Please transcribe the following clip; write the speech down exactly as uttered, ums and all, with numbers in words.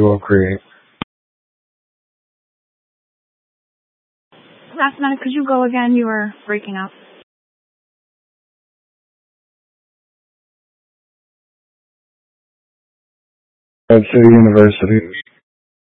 will create. Last minute, could you go again? You were breaking up. Red City University.